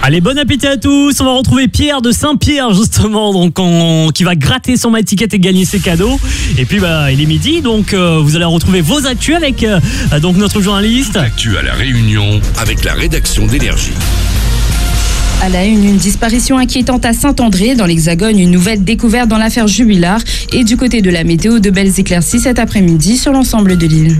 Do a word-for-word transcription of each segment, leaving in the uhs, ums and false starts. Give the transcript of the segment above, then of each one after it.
Allez, bon appétit à tous. On va retrouver Pierre de Saint-Pierre justement, donc on, qui va gratter son étiquette et gagner ses cadeaux. Et puis bah il est midi, donc euh, vous allez retrouver vos actus avec euh, donc notre journaliste. Actu à la Réunion avec la rédaction d'Énergie. À la une, une disparition inquiétante à Saint-André. Dans l'Hexagone, une nouvelle découverte dans l'affaire Jubilard. Et du côté de la météo, de belles éclaircies cet après-midi sur l'ensemble de l'île.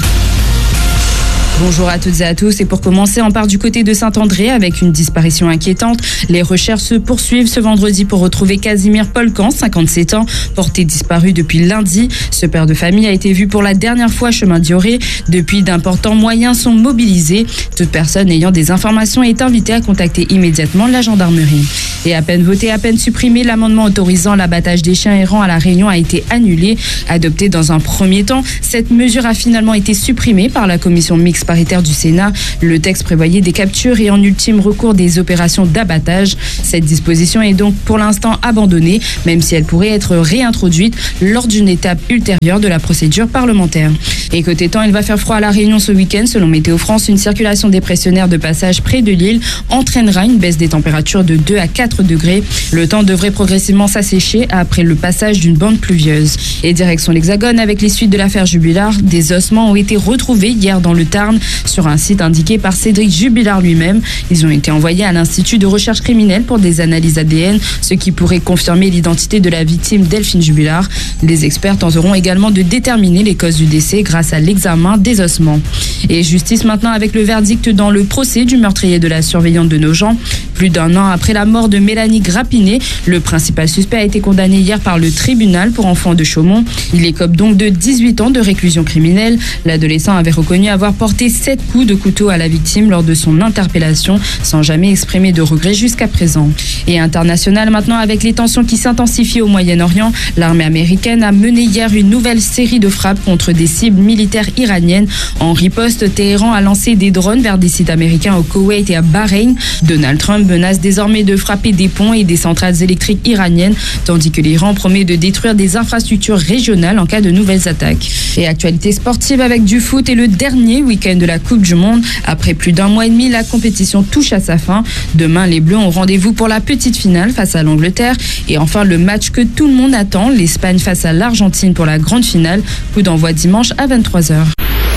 Bonjour à toutes et à tous, et pour commencer, on part du côté de Saint-André avec une disparition inquiétante. Les recherches se poursuivent ce vendredi pour retrouver Casimir Polcan, cinquante-sept ans, porté disparu depuis lundi. Ce père de famille a été vu pour la dernière fois chemin Dioré. Depuis, d'importants moyens sont mobilisés. Toute personne ayant des informations est invitée à contacter immédiatement la gendarmerie. Et à peine voté, à peine supprimé, l'amendement autorisant l'abattage des chiens errants à La Réunion a été annulé. Adopté dans un premier temps, cette mesure a finalement été supprimée par la commission mixte paritaire du Sénat. Le texte prévoyait des captures et en ultime recours des opérations d'abattage. Cette disposition est donc pour l'instant abandonnée, même si elle pourrait être réintroduite lors d'une étape ultérieure de la procédure parlementaire. Et côté temps, il va faire froid à La Réunion ce week-end. Selon Météo France, une circulation dépressionnaire de passage près de l'île entraînera une baisse des températures de deux à quatre degrés. Le temps devrait progressivement s'assécher après le passage d'une bande pluvieuse. Et direction l'Hexagone avec les suites de l'affaire Jubilard, des ossements ont été retrouvés hier dans le Tarn sur un site indiqué par Cédric Jubilard lui-même. Ils ont été envoyés à l'Institut de recherche criminelle pour des analyses A D N, ce qui pourrait confirmer l'identité de la victime Delphine Jubilard. Les experts tenteront également de déterminer les causes du décès grâce à l'examen des ossements. Et justice maintenant avec le verdict dans le procès du meurtrier de la surveillante de Nogent. Plus d'un an après la mort de Mélanie Grappinet, le principal suspect a été condamné hier par le tribunal pour enfants de Chaumont. Il écope donc de dix-huit ans de réclusion criminelle. L'adolescent avait reconnu avoir porté sept coups de couteau à la victime lors de son interpellation, sans jamais exprimer de regret jusqu'à présent. Et international maintenant avec les tensions qui s'intensifient au Moyen-Orient, l'armée américaine a mené hier une nouvelle série de frappes contre des cibles militaires iraniennes. En riposte, Téhéran a lancé des drones vers des sites américains au Koweït et à Bahreïn. Donald Trump menace désormais de frapper des ponts et des centrales électriques iraniennes, tandis que l'Iran promet de détruire des infrastructures régionales en cas de nouvelles attaques. Et actualité sportive avec du foot et le dernier week-end de la Coupe du Monde. Après plus d'un mois et demi, la compétition touche à sa fin. Demain, les Bleus ont rendez-vous pour la petite finale face à l'Angleterre. Et enfin, le match que tout le monde attend, l'Espagne face à l'Argentine pour la grande finale. Coup d'envoi dimanche à vingt-trois heures.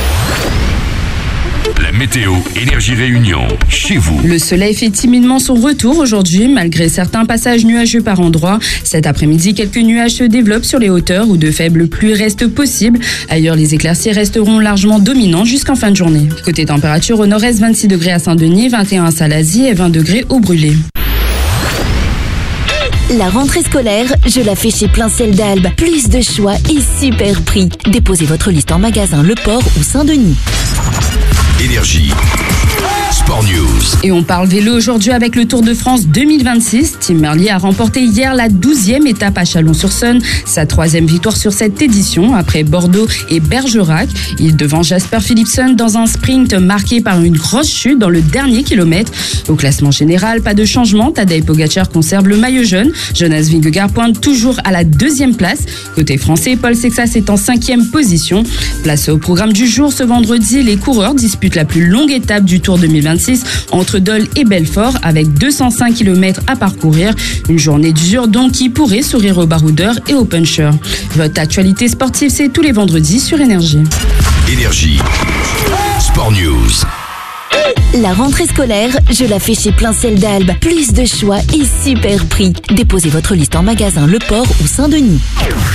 La météo Énergie Réunion, chez vous. Le soleil fait timidement son retour aujourd'hui, malgré certains passages nuageux par endroits. Cet après-midi, quelques nuages se développent sur les hauteurs où de faibles pluies restent possibles. Ailleurs, les éclaircies resteront largement dominantes jusqu'en fin de journée. Côté température, au nord-est, vingt-six degrés à Saint-Denis, vingt et un à Salazie et vingt degrés au Brûlé. La rentrée scolaire, je la fais chez Plein Ciel d'Albe. Plus de choix et super prix. Déposez votre liste en magasin Le Port ou Saint-Denis. Énergie. Sport News. Et on parle vélo aujourd'hui avec le Tour de France deux mille vingt-six. Tim Merlier a remporté hier la douzième étape à Chalon-sur-Saône, sa troisième victoire sur cette édition après Bordeaux et Bergerac. Il devance Jasper Philipsen dans un sprint marqué par une grosse chute dans le dernier kilomètre. Au classement général, pas de changement. Tadej Pogacar conserve le maillot jaune. Jonas Vingegaard pointe toujours à la deuxième place. Côté français, Paul Sexas est en cinquième position. Placé au programme du jour ce vendredi, les coureurs disputent la plus longue étape du Tour deux mille vingt-six entre Dole et Belfort avec deux cent cinq kilomètres à parcourir. Une journée dure donc qui pourrait sourire aux baroudeurs et aux punchers. Votre actualité sportive, c'est tous les vendredis sur Énergie. Énergie. Sport News. La rentrée scolaire, je la fais chez Plein Ciel d'Albe. Plus de choix et super prix. Déposez votre liste en magasin Le Port ou Saint-Denis.